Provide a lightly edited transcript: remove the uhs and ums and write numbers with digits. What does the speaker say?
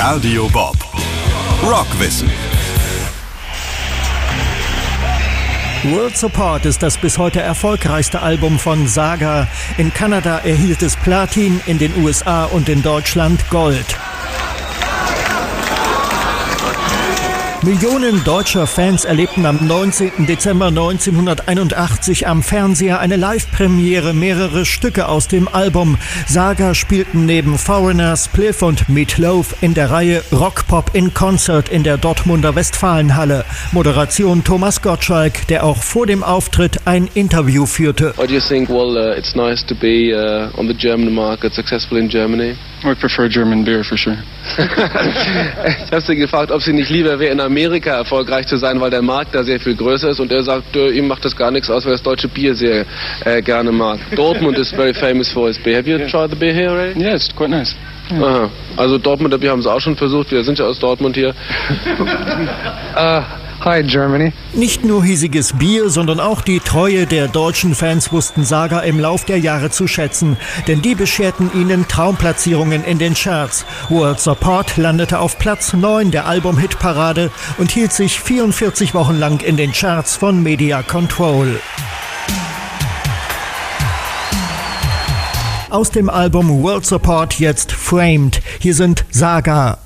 Radio Bob. Rockwissen. Worlds Apart ist das bis heute erfolgreichste Album von Saga. In Kanada erhielt es Platin, in den USA und in Deutschland Gold. Millionen deutscher Fans erlebten am 19. Dezember 1981 am Fernseher eine Live-Premiere, mehrere Stücke aus dem Album. Saga spielten neben Foreigner, Spliff und Meat Loaf in der Reihe Rock Pop in Concert in der Dortmunder Westfalenhalle. Moderation Thomas Gottschalk, der auch vor dem Auftritt ein Interview führte. Why do you think, it's nice to be on the German market, successful in Germany? I prefer German beer for sure. Ich habe sie gefragt, ob sie nicht lieber wäre, in Amerika erfolgreich zu sein, weil der Markt da sehr viel größer ist. Und er sagt, ihm macht das gar nichts aus, weil er das deutsche Bier sehr gerne mag. Dortmund is very famous for its beer. Have you tried the beer here already? Yeah, it's quite nice. Yeah. Aha. Also Dortmunder Bier haben sie auch schon versucht. Wir sind ja aus Dortmund hier. Hi Germany. Nicht nur hiesiges Bier, sondern auch die Treue der deutschen Fans wussten Saga im Lauf der Jahre zu schätzen. Denn die bescherten ihnen Traumplatzierungen in den Charts. Worlds Apart landete auf Platz 9 der Album-Hitparade und hielt sich 44 Wochen lang in den Charts von Media Control. Aus dem Album Worlds Apart jetzt Framed. Hier sind Saga.